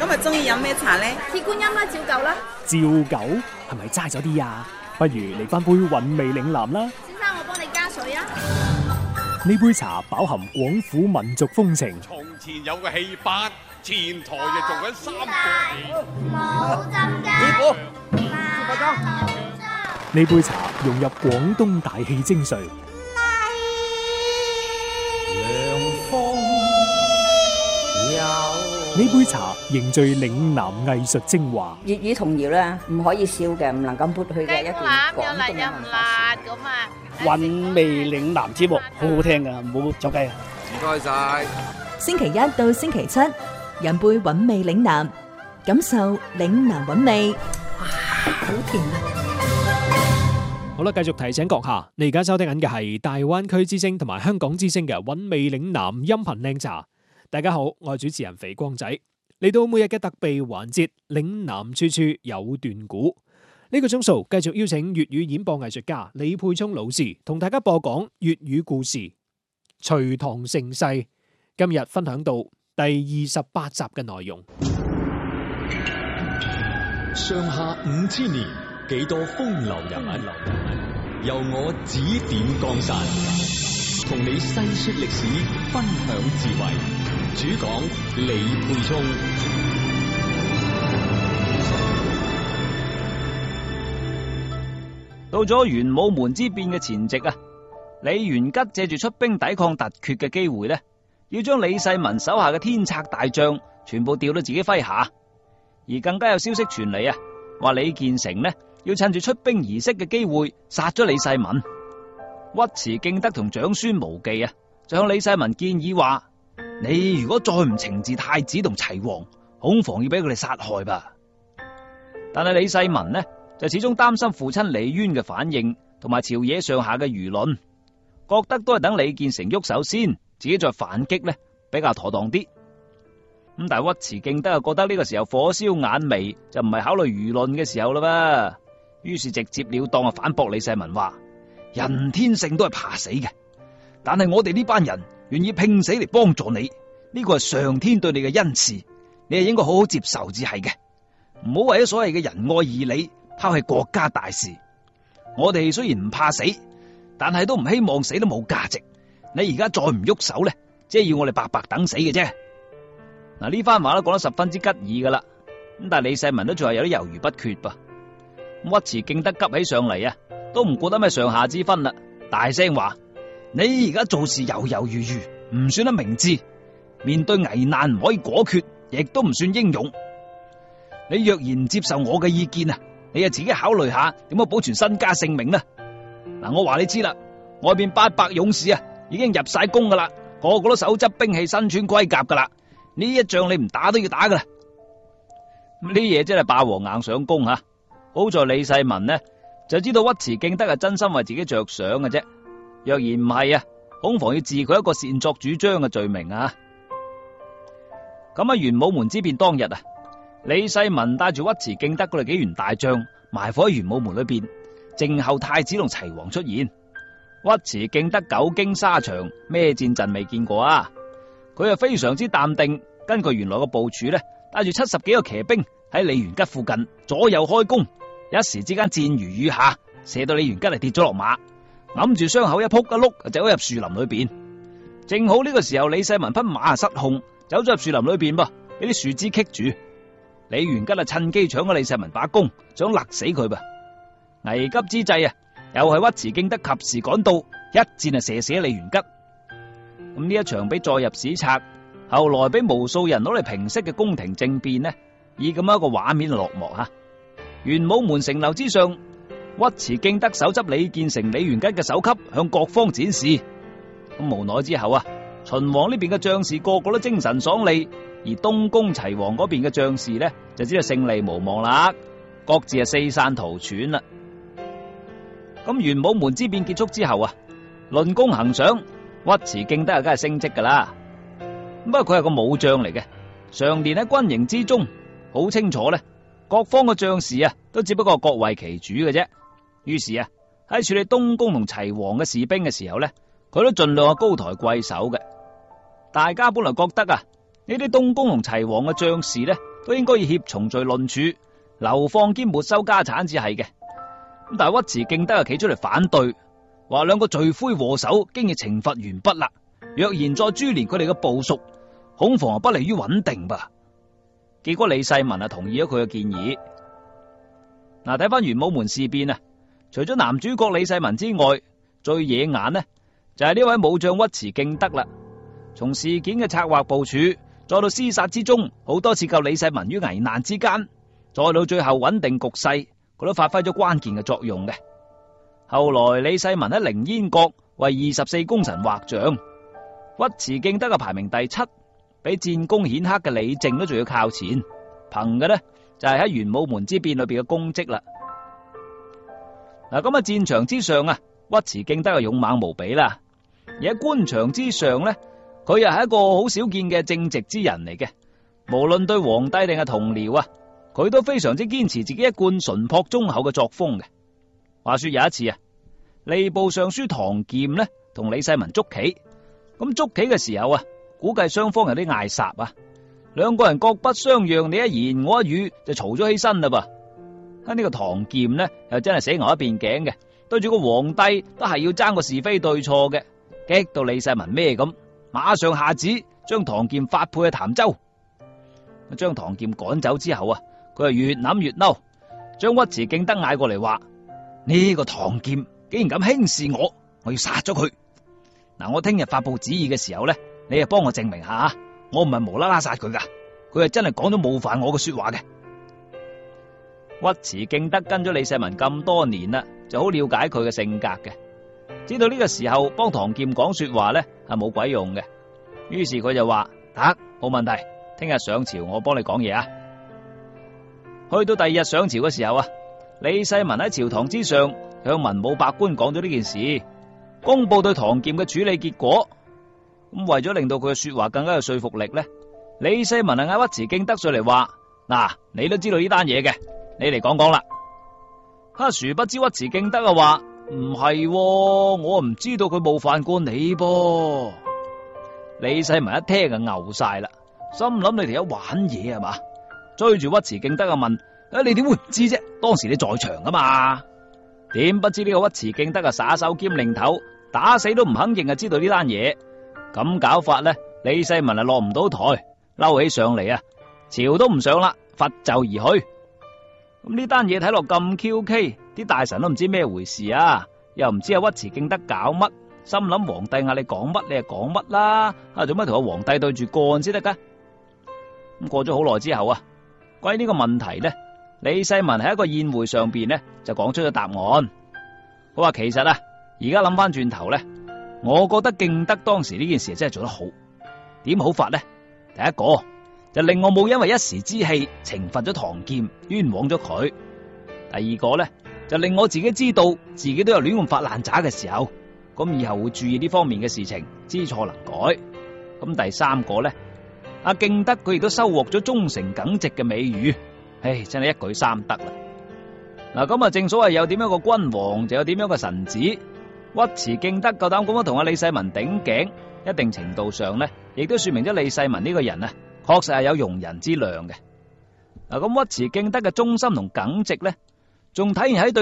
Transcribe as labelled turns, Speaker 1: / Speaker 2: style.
Speaker 1: 今日中意飲咩茶呢？
Speaker 2: 鐵觀音啦，照舊啦。
Speaker 3: 照舊係咪齋咗啲啊？不如嚟翻杯韻味嶺南啦。
Speaker 2: 先生，我幫你加水啊。
Speaker 3: 呢杯茶飽含廣府民族風情。
Speaker 4: 從前有個戲班，前台就做緊三個
Speaker 2: 冇浸㗎。
Speaker 3: 呢杯茶融入廣東大戲精髓。呢杯茶凝聚嶺南藝術精華。
Speaker 5: 粵語童謠咧，唔可以少嘅，唔能夠抹去嘅一段廣東嘅文化。
Speaker 6: 韻味嶺南節目好好聽噶，唔好走雞啊！
Speaker 4: 唔該晒。
Speaker 7: 星期一到星期七，飲杯韻味嶺南，感受嶺南韻味。哇，好甜啊！
Speaker 3: 好啦，繼續提醒閣下，你而家收聽緊嘅係大灣區之聲同埋香港之聲嘅韻味嶺南音頻靚茶。大家好，我係主持人肥光仔，嚟到每日嘅特備環節嶺南處處有段古。呢個鐘數繼續邀請粵語演播藝術家李沛聰老師同大家播講粵語故事《隋唐盛世》。今日分享到第28集嘅內容。
Speaker 8: 上下5000年，幾多風流人物，由我指點江山，同你細說歷史，分享智慧。主講李沛聰。
Speaker 9: 到咗玄武門之變嘅前夕啊，李元吉借住出兵抵抗突厥嘅機會呢，要將李世民手下嘅天策大將全部調到自己麾下，而更加有消息傳嚟啊，話李建成呢要趁住出兵儀式嘅機會殺咗李世民。尉遲敬德同長孫無忌啊，就向李世民建議話：你如果再唔懲治太子同齊王，恐防要俾佢哋殺害吧。但係李世民呢，就始終擔心父親李淵嘅反應，同埋朝野上下嘅輿論，覺得都係等李建成喐手先，自己再反擊呢比較妥當啲。咁但係尉遲敬德就覺得呢個時候火燒眼眉，就唔係考慮輿論嘅時候啦噃。於是直接了當啊反駁李世民話：人天性都係怕死嘅，但係我哋呢班人願意拼死嚟幫助你，呢個係上天對你嘅恩賜，你係應該好好接受至係嘅，唔好為咗所謂嘅仁愛義理拋棄國家大事。我哋雖然唔怕死，但係都唔希望死都冇價值。你而家再唔喐手咧，即係要我哋白白等死嘅啫。嗱，呢番話都講得十分之吉耳噶啦，咁但係李世民都仲係有啲猶豫不決噃。尉遲敬德急起上嚟啊，都唔顧得咩上下之分啦，大聲話：你而家做事猶猶豫豫，唔算得明智，面對危難唔可以果決，亦都唔算英勇。你若然唔接受我嘅意見啊，你就自己考慮下點樣保存身家性命啦。嗱，我話你知啦，外邊800勇士啊，已經入晒宮噶啦，個個都手執兵器，身穿盔甲噶啦。呢一仗你唔打都要打噶啦。呢嘢真係霸王硬上弓吓。好在李世民呢就知道尉遲敬德係真心為自己着想嘅啫。若然唔係啊，恐防要治佢一個擅作主張嘅罪名啊。咁喺玄武門之變當日啊，李世民帶住尉遲敬德嗰哋幾員大將埋伏喺玄武門裏邊，靜候太子同齊王出現。尉遲敬德久經沙場，咩戰陣未見過啊？佢係非常之淡定，根據原來嘅部署呢，帶住70幾個騎兵喺李元吉附近左右開弓，一時之間箭如雨下，射到李元吉嚟跌咗落馬，揞住傷口一撲一碌就走入樹林裏邊。正好呢個時候，李世民匹馬失控，走咗入樹林裏邊噃，俾啲樹枝棘住。李元吉啊趁機搶咗李世民把弓，想勒死佢噃。危急之際啊，又係尉遲敬德及時趕到，一箭啊射死李元吉。咁呢一場俾載入史冊，後來俾無數人攞嚟平息嘅宮廷政變呢，以咁樣一個畫面落幕吓。玄武門城樓之上，尉遲敬德手執李建成、李元吉嘅首級向各方展示。咁無奈之後啊，秦王呢邊嘅將士個個都精神爽利，而東宮齊王嗰邊嘅將士呢，就知道勝利無望啦，各自係四散逃竄啦。咁玄武門之變結束之後啊，論功行賞，尉遲敬德啊梗係升職噶啦。不過佢係個武將嚟嘅，常年喺軍營之中，好清楚咧，各方嘅將士啊都只不過各為其主嘅啫。於是啊，喺處理東宮同齊王嘅士兵嘅時候咧，佢都盡量係高抬貴手嘅。大家本來覺得啊，呢啲東宮同齊王嘅將士咧都應該以挾從罪論處，流放兼沒收家產至係嘅。咁但係尉遲敬德企出嚟反對，話兩個罪魁禍首經已懲罰完畢啦，若然再株連佢哋嘅部屬，恐防不利於穩定吧。結果李世民同意咗佢嘅建議。嗱，睇翻玄武門事變啊，除咗男主角李世民之外，最野眼呢就係呢位武將尉遲敬德啦。從事件嘅策劃部署，再到廝殺之中，好多次救李世民於危難之間，再到最後穩定局勢，佢都發揮咗關鍵嘅作用嘅。後來李世民喺凌煙閣為24功臣畫像，尉遲敬德嘅排名第7，比戰功顯赫嘅李靖都仲要靠前，憑嘅呢就係喺玄武門之變裏邊嘅功績啦。嗱，咁喺戰場之上啊，尉遲敬德係勇猛無比啦，而喺官場之上呢，佢又係一個好少見嘅正直之人嚟嘅。無論對皇帝定係同僚啊，佢都非常之堅持自己一貫淳樸忠厚嘅作風嘅。話說有一次啊，吏部尚書唐儉呢同李世民捉棋，咁捉棋嘅時候啊，估計雙方有啲嗌霎啊，兩個人各不相讓，你一言我一語就嘈咗起身啦噃。呢個唐儉呢又真係死牛一邊頸嘅，對住個皇帝都係要爭個是非對錯嘅，激到李世民咩咁，馬上下旨將唐儉發配去潭州。將唐儉趕走之後啊，佢係越諗越嬲，將尉遲敬德嗌過嚟話：呢個唐儉竟然咁輕視我，我要殺咗佢。嗱，我聽日發布旨意嘅時候呢，你就幫我證明下，我唔係無啦啦殺佢噶，佢係真係講咗冒犯我嘅說話嘅。尉遲敬德跟咗李世民咁多年啦，就好了解佢嘅性格嘅，知道呢個時候幫唐儉講說話呢係冇鬼用嘅，於是佢就話：得，冇問題，聽日上朝我幫你講嘢啊。去到第二日上朝嘅時候啊，李世民喺朝堂之上向文武百官講咗呢件事，公布對唐儉嘅處理結果。咁為咗令到佢嘅說話更加有說服力呢，李世民嗌尉遲敬德上嚟話：嗱，你都知道呢單嘢嘅，你嚟講講啦。殊不知尉遲敬德話：唔係，我唔知道佢冒犯過你噃。李世民一聽就牛晒啦，心諗你哋有玩嘢係嘛？追住尉遲敬德問：你點會唔知啫？當時你在場噶嘛？點不知呢個尉遲敬德耍手兼擰頭，打死都唔肯認知道呢單嘢。咁搞法呢，李世民落唔到台，嬲起上嚟啊，朝都唔上啦，拂袖而去。咁呢單嘢睇落咁 QK， 啲大臣都唔知咩回事啊，又唔知尉遲敬德搞乜，心諗皇帝嗌你講乜你就講乜啦，做乜同個皇帝對住幹先得噶？咁過咗好耐之後啊，關於呢個問題呢，李世民喺一個宴會上邊呢就講出咗答案。佢話其實啊，而家諗翻轉頭呢，我覺得敬德當時呢件事真係做得好。點好法呢？第一個就令我冇因為一時之氣懲罰咗唐儉，冤枉咗佢。第二個呢，就令我自己知道自己都有亂咁發爛渣嘅時候，咁以後會注意呢方面嘅事情，知錯能改。咁第三個呢，阿敬德佢亦都收穫咗忠誠耿直嘅美譽，真係一舉三得啦。嗱，咁正所謂有點樣個君王就有點樣個臣子，尉遲敬德夠膽咁樣同阿李世民頂頸，一定程度上呢，亦都說明咗李世民呢個人啊，確實係有容人之量嘅。嗱，咁尉遲敬德嘅忠心同耿直呢，仲體現喺對